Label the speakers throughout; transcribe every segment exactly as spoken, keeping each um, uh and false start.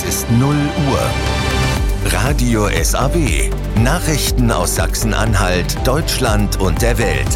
Speaker 1: ist null Uhr. Radio S A W. Nachrichten aus Sachsen-Anhalt, Deutschland und der Welt.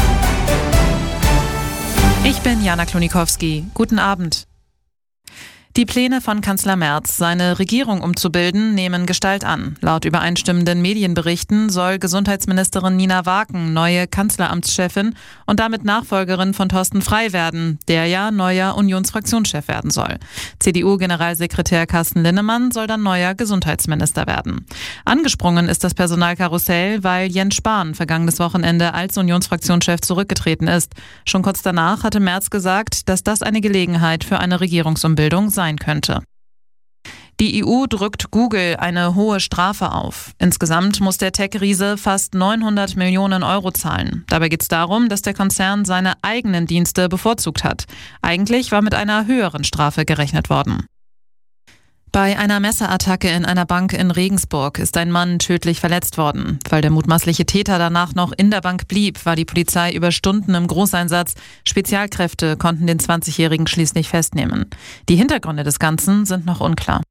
Speaker 2: Ich bin Jana Klonikowski. Guten Abend. Die Pläne von Kanzler Merz, seine Regierung umzubilden, nehmen Gestalt an. Laut übereinstimmenden Medienberichten soll Gesundheitsministerin Nina Waken neue Kanzleramtschefin und damit Nachfolgerin von Thorsten Frey werden, der ja neuer Unionsfraktionschef werden soll. C D U-Generalsekretär Carsten Linnemann soll dann neuer Gesundheitsminister werden. Angesprungen ist das Personalkarussell, weil Jens Spahn vergangenes Wochenende als Unionsfraktionschef zurückgetreten ist. Schon kurz danach hatte Merz gesagt, dass das eine Gelegenheit für eine Regierungsumbildung sei. sein könnte. Die E U drückt Google eine hohe Strafe auf. Insgesamt muss der Tech-Riese fast neunhundert Millionen Euro zahlen. Dabei geht es darum, dass der Konzern seine eigenen Dienste bevorzugt hat. Eigentlich war mit einer höheren Strafe gerechnet worden. Bei einer Messerattacke in einer Bank in Regensburg ist ein Mann tödlich verletzt worden. Weil der mutmaßliche Täter danach noch in der Bank blieb, war die Polizei über Stunden im Großeinsatz. Spezialkräfte konnten den zwanzigjährigen schließlich festnehmen. Die Hintergründe des Ganzen sind noch unklar.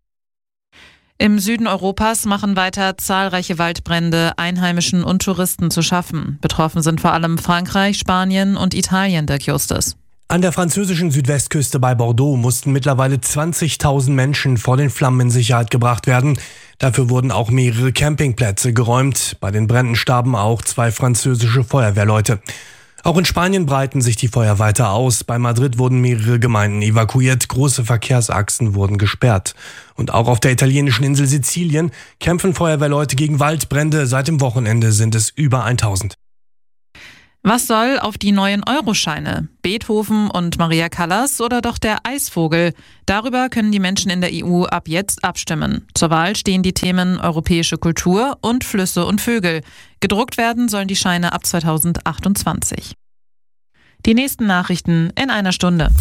Speaker 2: Im Süden Europas machen weiter zahlreiche Waldbrände Einheimischen und Touristen zu schaffen. Betroffen sind vor allem Frankreich, Spanien und Italien, Dirk Justus.
Speaker 3: An der französischen Südwestküste bei Bordeaux mussten mittlerweile zwanzigtausend Menschen vor den Flammen in Sicherheit gebracht werden. Dafür wurden auch mehrere Campingplätze geräumt. Bei den Bränden starben auch zwei französische Feuerwehrleute. Auch in Spanien breiten sich die Feuer weiter aus. Bei Madrid wurden mehrere Gemeinden evakuiert. Große Verkehrsachsen wurden gesperrt. Und auch auf der italienischen Insel Sizilien kämpfen Feuerwehrleute gegen Waldbrände. Seit dem Wochenende sind es über tausend.
Speaker 2: Was soll auf die neuen Euroscheine? Beethoven und Maria Callas oder doch der Eisvogel? Darüber können die Menschen in der E U ab jetzt abstimmen. Zur Wahl stehen die Themen europäische Kultur und Flüsse und Vögel. Gedruckt werden sollen die Scheine ab zweitausendachtundzwanzig. Die nächsten Nachrichten in einer Stunde.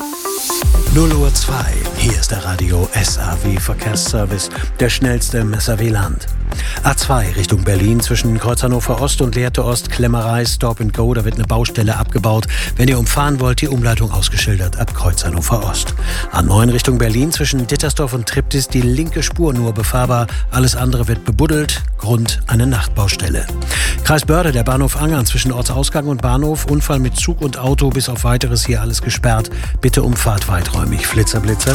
Speaker 4: null Uhr zwei, hier ist der Radio S A W Verkehrsservice, der schnellste im S A W-Land. A zwei Richtung Berlin zwischen Kreuz Hannover Ost und Lehrte Ost, Klemmerei, Stop and Go, da wird eine Baustelle abgebaut. Wenn ihr umfahren wollt, die Umleitung ausgeschildert ab Kreuz Hannover Ost. A neun Richtung Berlin zwischen Dittersdorf und Triptis die linke Spur nur befahrbar, alles andere wird bebuddelt, Grund eine Nachtbaustelle. Kreis Börde, der Bahnhof Angern zwischen Ortsausgang und Bahnhof, Unfall mit Zug und Auto, bis auf weiteres hier alles gesperrt. Bitte Umfahrt weiträumig. Flitzer, Blitzer.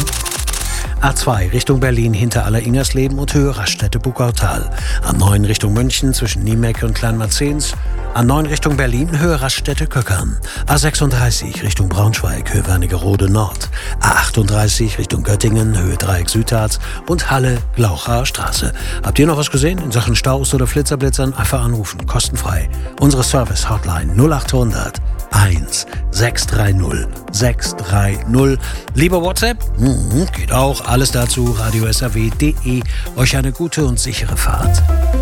Speaker 4: A zwei Richtung Berlin hinter Aller-Ingersleben und Höhe Raststätte Buckautal. A neun Richtung München zwischen Niemecke und Kleinmarzens. A neun Richtung Berlin Höhe Raststätte Köckern. A sechsunddreißig Richtung Braunschweig Höhe Wernigerode Nord. A achtunddreißig Richtung Göttingen Höhe Dreieck Südharz und Halle Glaucher Straße. Habt ihr noch was gesehen in Sachen Staus oder Flitzerblitzern? Einfach anrufen, kostenfrei. Unsere Service-Hotline null achthundert eins sechs drei null sechs drei null. Lieber WhatsApp? Mhm, geht auch. Alles dazu radio s a w punkt d e. Euch eine gute und sichere Fahrt.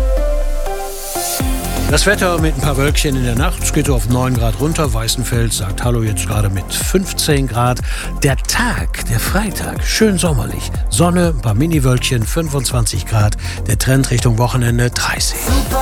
Speaker 4: Das Wetter mit ein paar Wölkchen in der Nacht. Es geht so auf neun Grad runter. Weißenfels sagt Hallo jetzt gerade mit fünfzehn Grad. Der Tag, der Freitag, schön sommerlich. Sonne, ein paar Mini-Wölkchen, fünfundzwanzig Grad. Der Trend Richtung Wochenende dreißig.